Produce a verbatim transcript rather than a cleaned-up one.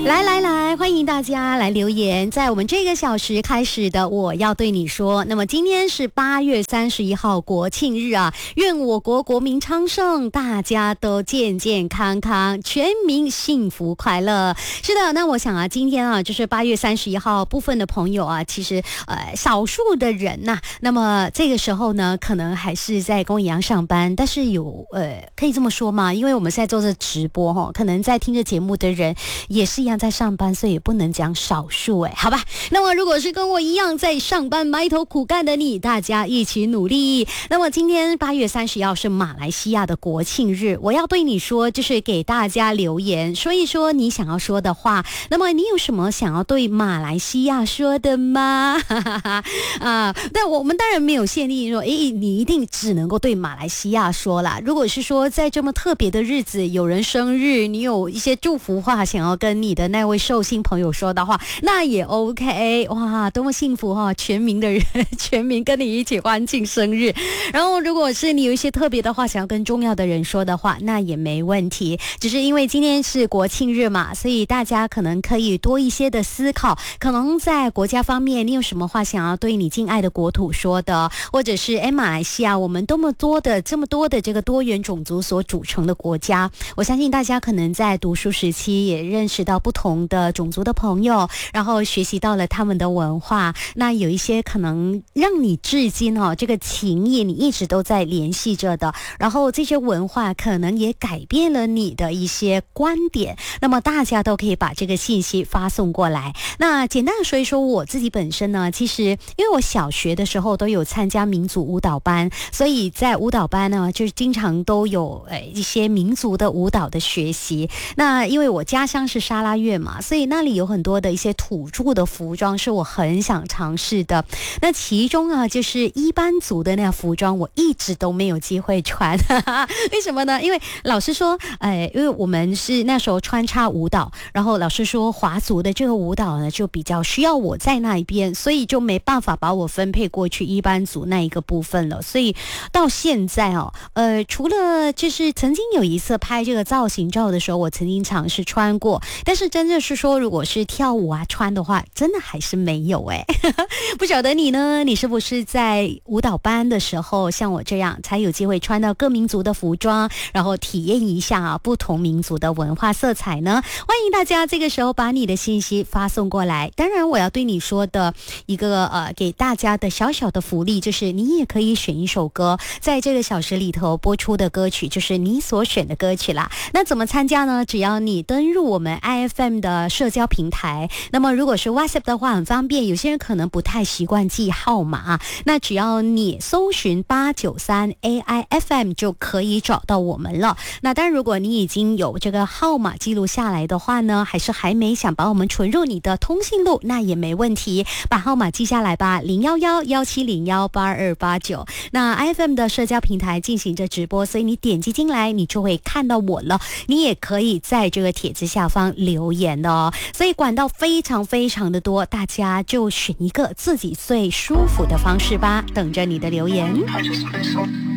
来来来，欢迎大家来留言，在我们这个小时开始的我要对你说。那么今天是八月三十一号国庆日啊，愿我国国民昌盛，大家都健健康康，全民幸福快乐。是的，那我想啊，今天啊就是八月三十一号，部分的朋友啊，其实呃少数的人呐、啊，那么这个时候呢，可能还是在跟我一样上班，但是有呃可以这么说吗？因为我们现在做着直播哈，可能在听着节目的人也是一样在上班，所以也不能讲少数哎，好吧？那么如果是跟我一样在上班埋头苦干的你，大家一起努力。那么今天八月三十号是马来西亚的国庆日，我要对你说，就是给大家留言，说一说你想要说的话。那么你有什么想要对马来西亚说的吗？啊，但我们当然没有限定说，诶，你一定只能够对马来西亚说啦。如果是说在这么特别的日子，有人生日，你有一些祝福话想要跟你的那位寿星朋友说的话，那也 OK。 哇，多么幸福哈、哦！全民的人，全民跟你一起欢庆生日。然后如果是你有一些特别的话想要跟重要的人说的话，那也没问题。只是因为今天是国庆日嘛，所以大家可能可以多一些的思考，可能在国家方面你有什么话想要对你敬爱的国土说的，或者是诶马来西亚我们多么多的这么多的这个多元种族所组成的国家，我相信大家可能在读书时期也认识到不同的种族的朋友，然后学习到了他们的文化，那有一些可能让你至今哦这个情谊你一直都在联系着的，然后这些文化可能也改变了你的一些观点，那么大家都可以把这个信息发送过来。那简单的说一说我自己本身呢，其实因为我小学的时候都有参加民族舞蹈班，所以在舞蹈班呢就是经常都有呃一些民族的舞蹈的学习。那因为我家乡是沙拉越嘛，所以那里有很多的一些土著的服装是我很想尝试的。那其中啊就是伊班族的那个服装我一直都没有机会穿为什么呢？因为老师说呃，因为我们是那时候穿插舞蹈，然后老师说华族的这个舞蹈呢就比较需要我在那一边，所以就没办法把我分配过去伊班族那一个部分了。所以到现在哦，呃，除了就是曾经有一次拍这个造型照的时候我曾经尝试穿过，但是真的是说如果是跳舞啊穿的话真的还是没有哎。不晓得你呢，你是不是在舞蹈班的时候像我这样才有机会穿到各民族的服装，然后体验一下啊不同民族的文化色彩呢？欢迎大家这个时候把你的信息发送过来。当然我要对你说的一个呃给大家的小小的福利，就是你也可以选一首歌在这个小时里头播出的歌曲，就是你所选的歌曲啦。那怎么参加呢？只要你登入我们 I F M 的社交平台，那么如果是 WhatsApp 的话很方便，有些人可能不太习惯记号码，那只要你搜寻八九三 A I F M 就可以找到我们了。那当然如果你已经有这个号码记录下来的话呢，还是还没想把我们存入你的通讯录，那也没问题，把号码记下来吧，零一一一七零一八二八九。那 I F M 的社交平台进行着直播，所以你点击进来你就会看到我了，你也可以在这个帖子下方留言的哦。所以管道非常非常的多，大家就选一个自己最舒服的方式吧，等着你的留言。